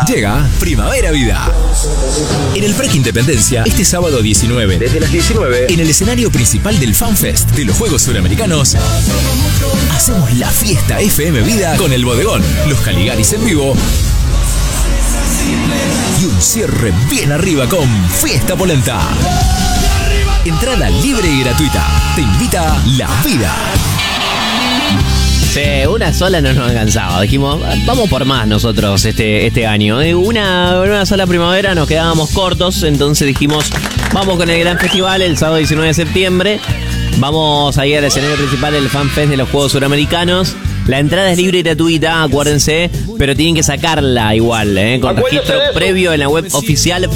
Llega Primavera Vida. En el Parque Independencia, este sábado 19, desde las 19, en el escenario principal del FanFest de los Juegos Suramericanos, hacemos la fiesta FM Vida con el Bodegón, los Caligaris en vivo y un cierre bien arriba con Fiesta Polenta. Entrada libre y gratuita. Te invita La Vida. Sí, una sola no nos alcanzaba. Dijimos, vamos por más nosotros este año. Una sola primavera nos quedábamos cortos, entonces dijimos, vamos con el gran festival el sábado 19 de septiembre. Vamos a ir al escenario principal del FanFest de los Juegos Suramericanos. La entrada es libre y gratuita, acuérdense, pero tienen que sacarla igual, con registro previo en la web oficial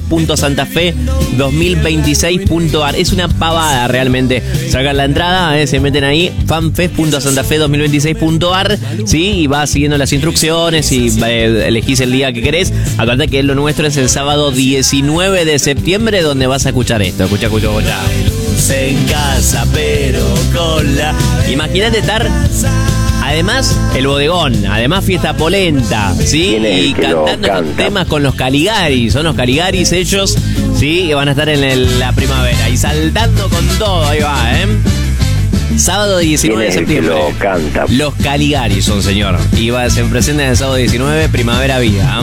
fanfest.santafe2026.ar. Es una pavada realmente sacar la entrada, se meten ahí, fanfest.santafe2026.ar, ¿sí? Y vas siguiendo las instrucciones y elegís el día que querés. Acuérdate que lo nuestro es el sábado 19 de septiembre, donde vas a escuchar esto. Escucha. En casa, pero con la... Imagínate estar... Además, el Bodegón, además Fiesta Polenta, ¿sí? Y cantando estos temas con los Caligaris. Son los Caligaris ellos, ¿sí? Que van a estar en la primavera. Y saltando con todo, ahí va, Sábado 19 de septiembre. Los Caligaris son, señor. Y se presentan el sábado 19, Primavera Vida.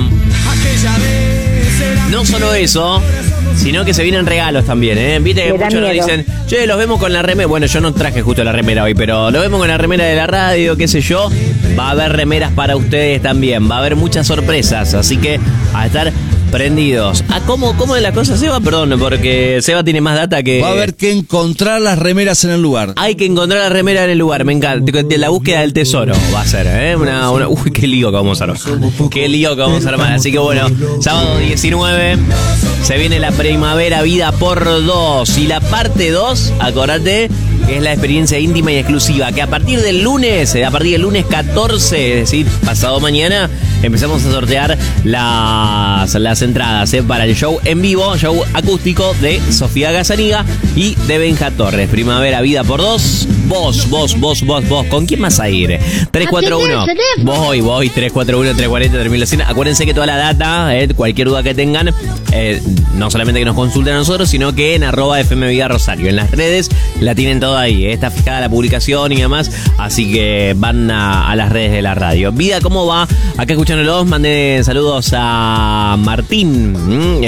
No solo eso, sino que se vienen regalos también, Viste que muchos nos dicen, che, los vemos con la remera. Bueno, yo no traje justo la remera hoy, pero lo vemos con la remera de la radio, qué sé yo. Va a haber remeras para ustedes también. Va a haber muchas sorpresas, así que a estar prendidos. ¿Cómo es la cosa, Seba? Perdón, porque Seba tiene más data que... Va a haber que encontrar las remeras en el lugar. Hay que encontrar la remera en el lugar, me encanta. La búsqueda del tesoro va a ser, Uy, qué lío que vamos a armar. Qué lío que vamos a armar. Así que bueno, sábado 19 se viene la Primavera Vida por 2. Y la parte 2, acordate, que es la experiencia íntima y exclusiva, que a partir del lunes 14, es decir, pasado mañana, empezamos a sortear las entradas para el show en vivo, show acústico de Sofía Gazzaniga y de Benja Torres. Primavera Vida por 2. Vos. ¿Con quién vas a ir? 341. Voy. 341-340-3100. Acuérdense que toda la data, cualquier duda que tengan, no solamente que nos consulten a nosotros, sino que en @FMVida Rosario. En las redes la tienen todo ahí, está fijada la publicación y demás, así que van a las redes de la radio. Vida, ¿cómo va? Acá escuchándolos, mandé saludos a Martín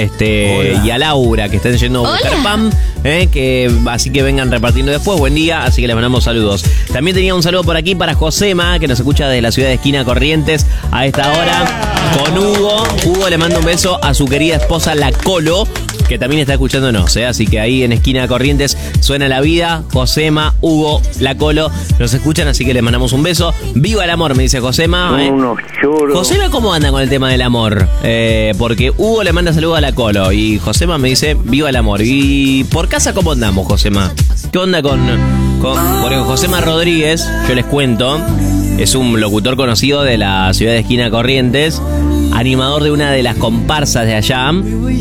y a Laura, que están yendo a buscar pan, así que vengan repartiendo después. Buen día, así que les mandamos saludos. También tenía un saludo por aquí para Josema, que nos escucha desde la ciudad de Esquina Corrientes a esta hora, con Hugo. Hugo le manda un beso a su querida esposa, la Colo, que también está escuchándonos, así que ahí en Esquina Corrientes suena La Vida. Josema, Hugo, la Colo nos escuchan, así que les mandamos un beso. Viva el amor, me dice Josema. Unos choros. Josema, ¿cómo anda con el tema del amor? Porque Hugo le manda saludos a la Colo y Josema me dice viva el amor. Y por casa, ¿cómo andamos, Josema? ¿Qué onda porque Josema Rodríguez, yo les cuento, es un locutor conocido de la ciudad de Esquina Corrientes, animador de una de las comparsas de allá,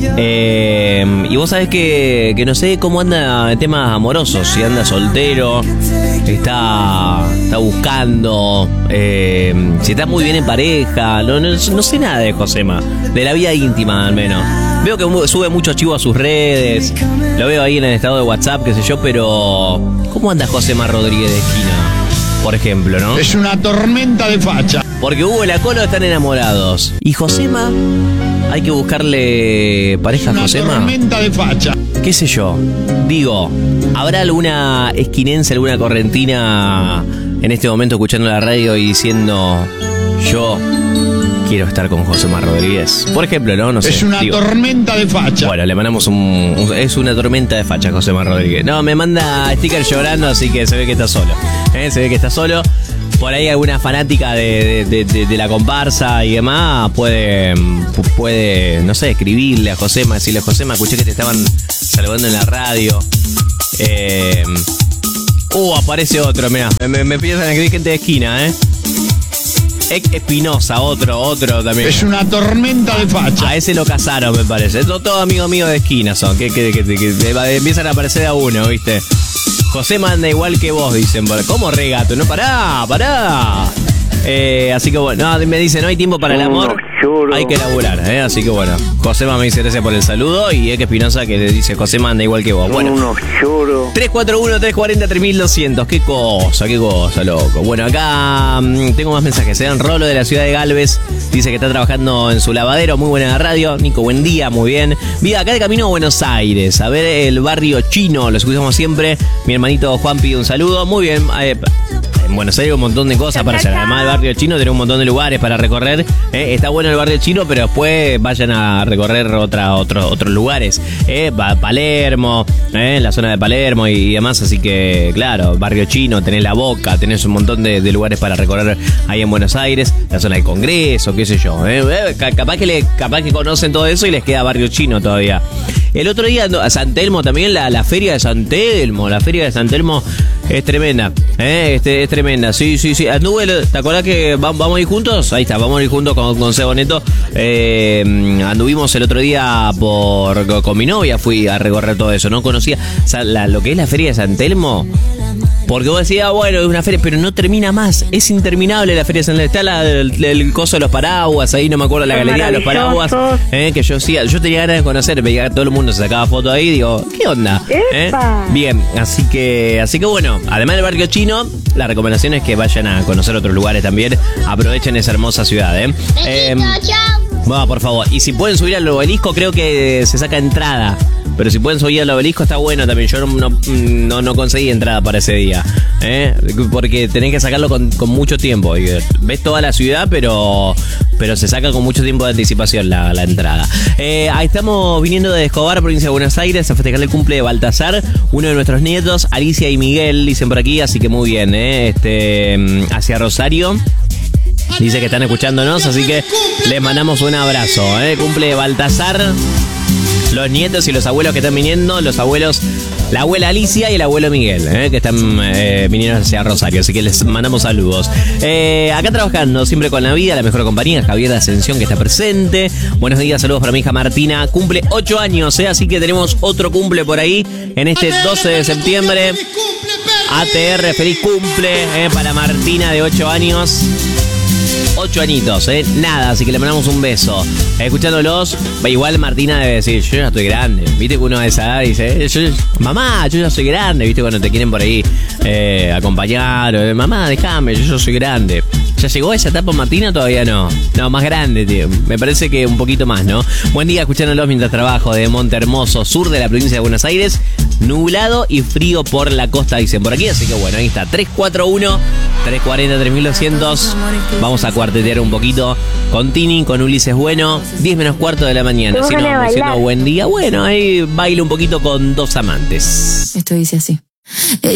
y vos sabés que no sé cómo anda en temas amorosos, si anda soltero, está buscando, si está muy bien en pareja, no sé nada de Josema, de la vida íntima al menos. Veo que sube mucho chivo a sus redes, lo veo ahí en el estado de WhatsApp, qué sé yo, pero ¿cómo anda Josema Rodríguez de Esquina, por ejemplo, no? Es una tormenta de facha. Porque Hugo y la Colo están enamorados. ¿Y Josema? ¿Hay que buscarle pareja a Josema? Una tormenta de facha. ¿Qué sé yo? Digo, ¿habrá alguna esquinense, alguna correntina en este momento escuchando la radio y diciendo yo quiero estar con Josema Rodríguez? Por ejemplo, no sé. Es una tormenta de facha. Bueno, le mandamos es una tormenta de facha, Josema Rodríguez. No, me manda sticker llorando, así que se ve que está solo. Se ve que está solo. Por ahí alguna fanática de la comparsa y demás puede, no sé, escribirle a Josema, decirle: Josema, escuché que te estaban saludando en la radio. Aparece otro, mirá. Me empiezan a escribir gente de Esquina, Espinosa, otro también. Es una tormenta de facha. A ese lo casaron, me parece. Todos amigos míos de Esquina son, que empiezan a aparecer a uno, ¿viste? José manda igual que vos, dicen. ¿Cómo regato? No, pará. Así que bueno, me dice, no hay tiempo para el amor, hay que laburar, así que bueno, Josema me dice gracias por el saludo y Eke Espinosa que le dice, Josema anda igual que vos. Bueno, 341-340-3200, qué cosa, loco. Bueno, acá tengo más mensajes, Rolo de la ciudad de Galvez dice que está trabajando en su lavadero, muy buena radio. Nico, buen día, muy bien. Vida, acá de camino a Buenos Aires, a ver el barrio chino, lo escuchamos siempre. Mi hermanito Juan pide un saludo, muy bien. En Buenos Aires hay un montón de cosas para hacer. Además del barrio chino tiene un montón de lugares para recorrer. Está bueno el barrio chino, pero después vayan a recorrer otros lugares. Palermo, la zona de Palermo y demás. Así que, claro, barrio chino, tenés La Boca, tenés un montón de lugares para recorrer ahí en Buenos Aires. La zona del Congreso, qué sé yo. Capaz que conocen todo eso y les queda barrio chino todavía. El otro día a San Telmo también, la feria de San Telmo. La feria de San Telmo es tremenda. Es tremenda. Sí. Anduve, ¿te acordás que vamos a ir juntos? Ahí está, vamos a ir juntos con Sebo Neto. Anduvimos el otro día con mi novia, fui a recorrer todo eso. No conocía lo que es la feria de San Telmo. Porque vos decías, bueno, es una feria, pero no termina más. Es interminable la feria de San Telmo. Está el coso de los paraguas, ahí no me acuerdo, la galería de los paraguas. Que yo tenía ganas de conocer, veía que todo el mundo se sacaba foto ahí, digo, ¿qué onda? Bien, así que bueno, además del barrio chino, la recomendación es que vayan a conocer otros lugares también. Aprovechen esa hermosa ciudad, Bueno, por favor. Y si pueden subir al obelisco, creo que se saca entrada. Pero si pueden subir al obelisco está bueno también. Yo no conseguí entrada para ese día. Porque tenés que sacarlo con mucho tiempo. Y ves toda la ciudad, pero se saca con mucho tiempo de anticipación la entrada. Ahí estamos viniendo de Escobar, provincia de Buenos Aires, a festejar el cumple de Baltasar, uno de nuestros nietos, Alicia y Miguel, dicen por aquí, así que muy bien, hacia Rosario. Dice que están escuchándonos, así que les mandamos un abrazo. Cumple de Baltasar, los nietos y los abuelos que están viniendo, los abuelos, la abuela Alicia y el abuelo Miguel, que están viniendo hacia Rosario, así que les mandamos saludos. Acá trabajando siempre con la vida, la mejor compañía, Javier de Ascensión que está presente. Buenos días, saludos para mi hija Martina, cumple 8 años, así que tenemos otro cumple por ahí en este 12 de septiembre. ATR, feliz cumple para Martina de 8 años. 8 añitos, nada, así que le mandamos un beso. Escuchándolos, igual Martina debe decir, yo ya estoy grande. Viste que uno a esa edad dice, mamá, yo ya soy grande. Viste cuando te quieren por ahí acompañar, mamá, déjame, yo ya soy grande. ¿Ya llegó esa etapa Martina? Todavía no. No, más grande, tío. Me parece que un poquito más, ¿no? Buen día, escuchándolos mientras trabajo de Monte Hermoso, sur de la provincia de Buenos Aires. Nublado y frío por la costa, dicen por aquí. Así que bueno, ahí está, 341-340-3200. Vamos a cuartetear un poquito con Tini, con Ulises Bueno. 10 menos cuarto de la mañana. Si no vamos diciendo buen día, bueno, ahí bailo un poquito con dos amantes. Esto dice así.